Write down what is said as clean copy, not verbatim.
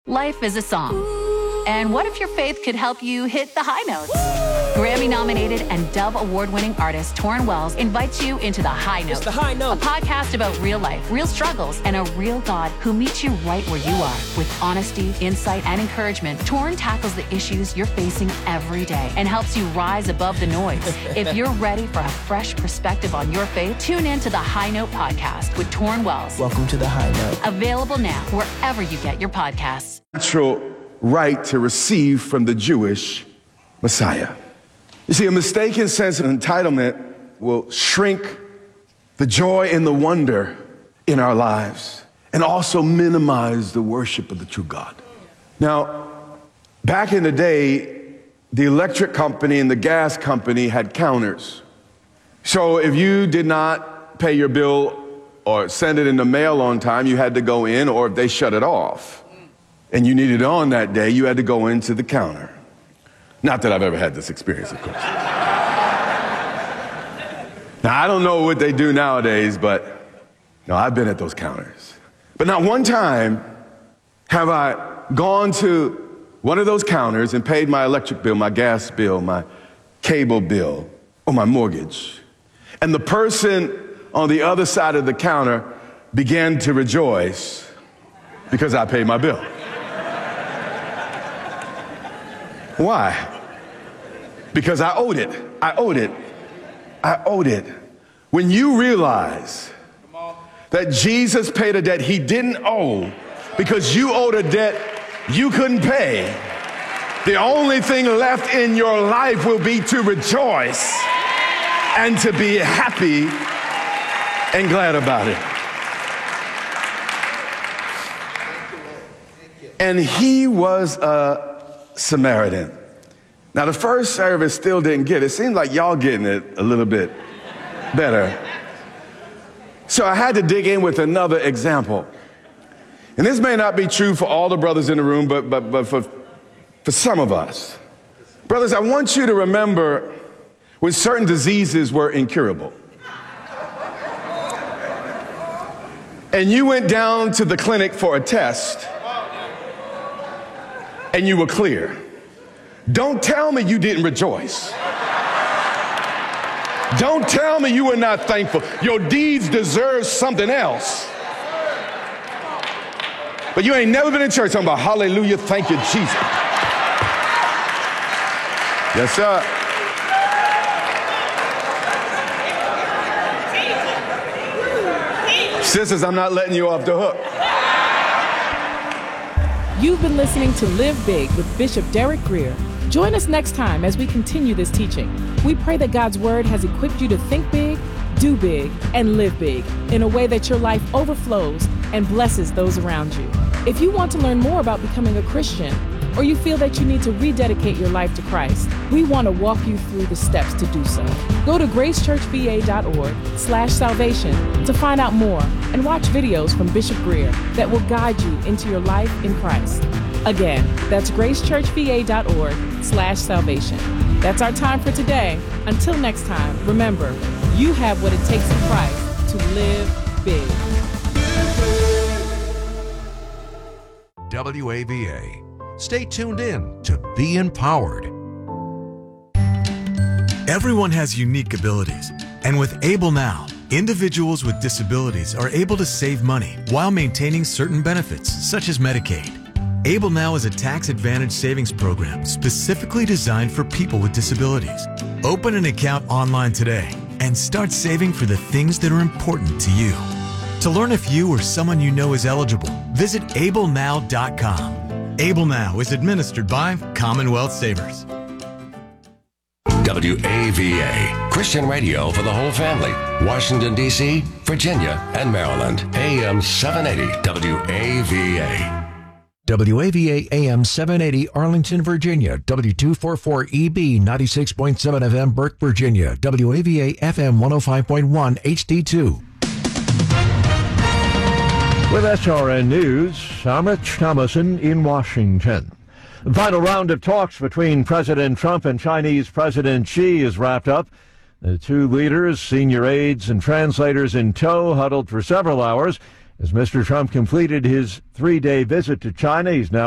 Life is a song. And what if your faith could help you hit the high notes? Grammy-nominated and Dove Award-winning artist Torrin Wells invites you into The High Note. It's The High Note. A podcast about real life, real struggles, and a real God who meets you right where you are. With honesty, insight, and encouragement, Torrin tackles the issues you're facing every day and helps you rise above the noise. If you're ready for a fresh perspective on your faith, tune in to The High Note podcast with Torrin Wells. Welcome to The High Note. Available now wherever you get your podcasts. Natural right to receive from the Jewish Messiah. You see, a mistaken sense of entitlement will shrink the joy and the wonder in our lives and also minimize the worship of the true God. Now, back in the day, the electric company and the gas company had counters. So if you did not pay your bill or send it in the mail on time, you had to go in, or if they shut it off and you needed it on that day, you had to go into the counter. Not that I've ever had this experience, of course. Now, I don't know what they do nowadays, but no, I've been at those counters. But not one time have I gone to one of those counters and paid my electric bill, my gas bill, my cable bill, or my mortgage. And the person on the other side of the counter began to rejoice because I paid my bill. Why? Because I owed it. I owed it. I owed it. When you realize that Jesus paid a debt he didn't owe because you owed a debt you couldn't pay, the only thing left in your life will be to rejoice and to be happy and glad about it. And he was a Samaritan. Now, the first service still didn't get it. It seems like y'all getting it a little bit better. So I had to dig in with another example. And this may not be true for all the brothers in the room, but for some of us. Brothers, I want you to remember when certain diseases were incurable. And you went down to the clinic for a test, and you were clear. Don't tell me you didn't rejoice. Don't tell me you were not thankful. Your deeds deserve something else. But you ain't never been in church talking about hallelujah, thank you, Jesus. Yes, sir. Sisters, I'm not letting you off the hook. You've been listening to Live Big with Bishop Derek Grier. Join us next time as we continue this teaching. We pray that God's Word has equipped you to think big, do big, and live big in a way that your life overflows and blesses those around you. If you want to learn more about becoming a Christian, or you feel that you need to rededicate your life to Christ, we want to walk you through the steps to do so. Go to gracechurchva.org/salvation to find out more and watch videos from Bishop Grier that will guide you into your life in Christ. Again, that's gracechurchva.org/salvation. That's our time for today. Until next time, remember, you have what it takes in Christ to live big. WAVA. Stay tuned in to Be Empowered. Everyone has unique abilities, and with Able Now, individuals with disabilities are able to save money while maintaining certain benefits, such as Medicaid. Able Now is a tax-advantaged savings program specifically designed for people with disabilities. Open an account online today and start saving for the things that are important to you. To learn if you or someone you know is eligible, visit ablenow.com. Able Now is administered by Commonwealth Savers. WAVA, Christian radio for the whole family. Washington, D.C., Virginia, and Maryland. AM 780 WAVA. WAVA AM 780 Arlington, Virginia. W244EB 96.7 FM Burke, Virginia. WAVA FM 105.1 HD2. With SRN News, I'm Rich Thomason in Washington. The final round of talks between President Trump and Chinese President Xi is wrapped up. The two leaders, senior aides and translators in tow, huddled for several hours as Mr. Trump completed his 3-day visit to China. He's now